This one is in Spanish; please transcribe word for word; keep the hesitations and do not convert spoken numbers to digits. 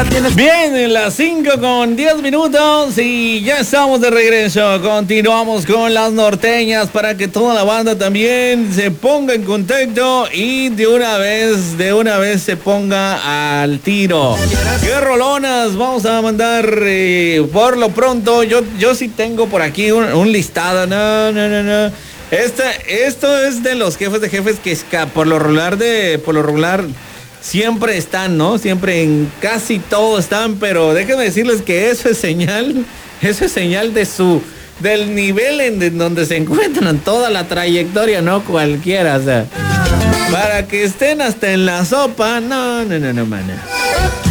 Bien, en las cinco con diez minutos y ya estamos de regreso. Continuamos con las norteñas para que toda la banda también se ponga en contacto y de una vez, de una vez se ponga al tiro. ¿Qué rolonas vamos a mandar? Eh, por lo pronto, yo, yo sí tengo por aquí un, un listado. No, no, no, no. Esta, esto es de los jefes de jefes que esca, por lo regular de, por lo regular siempre están, ¿no? Siempre en casi todo están, pero déjenme decirles que eso es señal, eso es señal de su, del nivel en donde se encuentran, toda la trayectoria, no cualquiera, o sea, para que estén hasta en la sopa, no, no, no, no, mano.